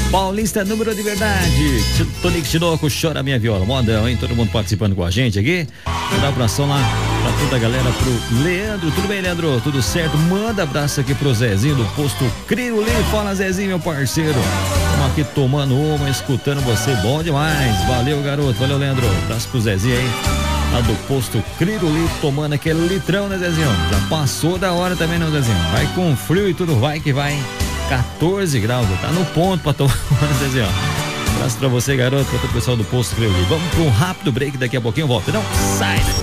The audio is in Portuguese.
Paulista, número de verdade. Tonico Tinoco, chora minha viola. Modão, hein? Todo mundo participando com a gente aqui. Vou dar um abração lá pra toda a galera, pro Leandro. Tudo bem, Leandro? Tudo certo? Manda abraço aqui pro Zezinho do posto Crirulim. Fala, Zezinho, meu parceiro. Estamos aqui tomando uma, escutando você. Bom demais. Valeu, garoto. Valeu, Leandro. Abraço pro Zezinho aí. Lá do posto Crirulim, tomando aquele litrão, né, Zezinho? Já passou da hora também, não, Zezinho? Vai com frio e tudo, vai que vai. 14 graus, tá no ponto pra tomar, Zezinho. Abraço pra você, garoto, pra todo o pessoal do posto Crirulim. Vamos pra um rápido break, daqui a pouquinho eu volto. Não sai!